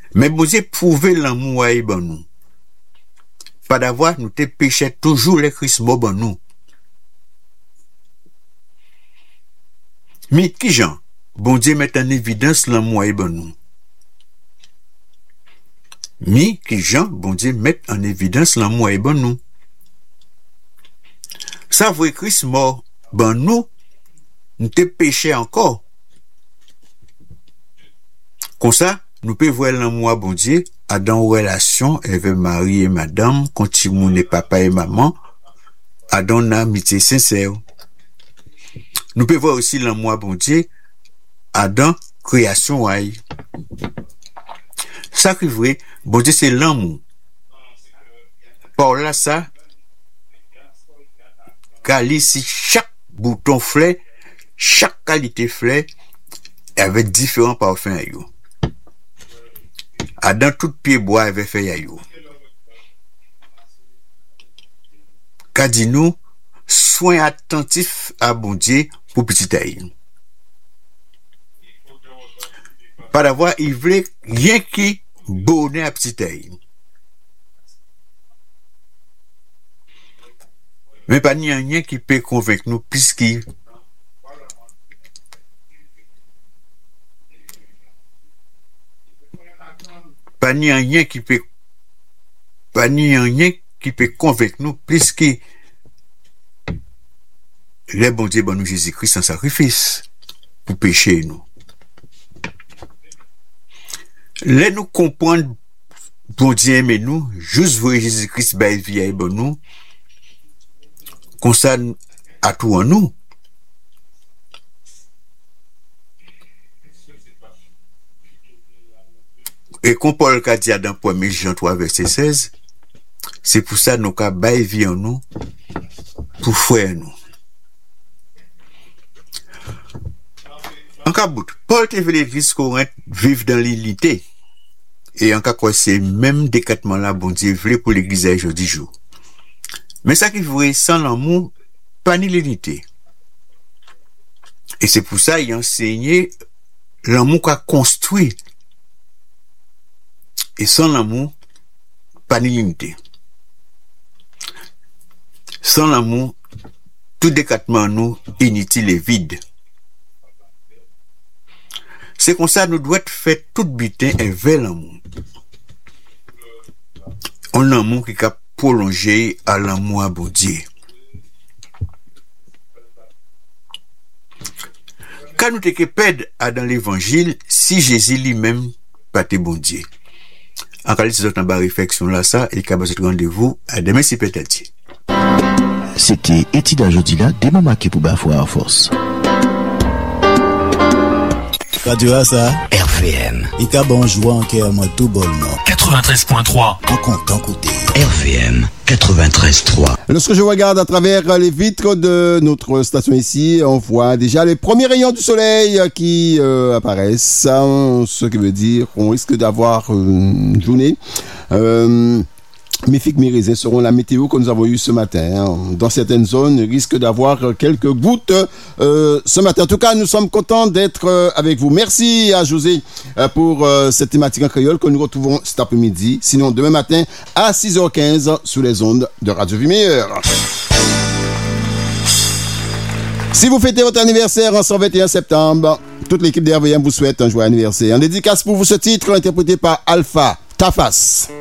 Mais bon Dieu prouver l'amour à ben nous. Pas d'avoir nous te péché toujours les Christ bon nous. Mais qui Jean, bon Dieu met en évidence l'amour à ben nous. Mais qui Jean, bon Dieu met en évidence l'amour à ben nous. Ça vrai Christ mort ben nous te péché encore. Comme ça, nous pouvons voir l'amour bon Dieu à dans relation avec Marie et Madame, quand Timoun et papa et maman, à dans une amitié sincère. Nous pouvons voir aussi l'amour bon Dieu à dans création. Ça qui est vrai, bon Dieu c'est l'amour. Par là ça, car ici chaque bouton fleur, chaque qualité fleur, avec différents parfums. Adam tout pied bois avait fait yayo. Qu'a dit nous, soin attentif à bon Dieu pour petit aïe. Pas d'avoir, il voulait rien qui bonnet à petit aïe. Mais pas ni rien qui peut convaincre nous puisqu'il pas ni rien qui peut convaincre nous plus que le bon Dieu nous Jésus-Christ en sacrifice pour pécher nous. Là nous comprendre bon Dieu aime nous, juste voir Jésus-Christ bail vie à nous, comme ça à tout en nous. Et comme Paul a dit dans 1 Jean 3 verset 16, c'est pour ça nous avons bail vie en nous pour frère nous. En cas bout, Paul te veut l'église Corinthe vivre dans l'unité. Et en cas quoi c'est même décattement là bon Dieu veut pour l'église aujourd'hui jour. Mais ça qui vrai sans l'amour pas ni l'unité. Et c'est pour ça il a enseigné l'amour qu'a construit. Et sans l'amour, pas ni l'unité. Sans l'amour, tout décattement nous inutile et vide. C'est comme ça nous devons faire tout butin et vers l'amour. Un amour qui a prolongé à l'amour à bon Dieu. Quand nous te perdre dans l'évangile, si Jésus lui-même pas te bon Dieu. En qualité de notre réflexion là, ça, et qu'à votre rendez-vous, à demain si peut-être. C'était Étude aujourd'hui là, des moments qui pour bafouer à force. Radio Asa, RVM. Il y a bon joueur en cœur, moi tout bonnement. 93.3. En content côté. RVM 93.3. Lorsque je regarde à travers les vitres de notre station ici, on voit déjà les premiers rayons du soleil qui apparaissent. Ce qui veut dire qu'on risque d'avoir une journée. Mes figues, mes raisins seront la météo que nous avons eue ce matin. Dans certaines zones, il risque d'avoir quelques gouttes ce matin. En tout cas, nous sommes contents d'être avec vous. Merci à José pour cette thématique en créole que nous retrouvons cet après-midi. Sinon, demain matin à 6h15 sous les ondes de Radio Vie Meilleure. Si vous fêtez votre anniversaire en 121 septembre, toute l'équipe d'RVM vous souhaite un joyeux anniversaire. En dédicace pour vous ce titre interprété par Alpha Tafas.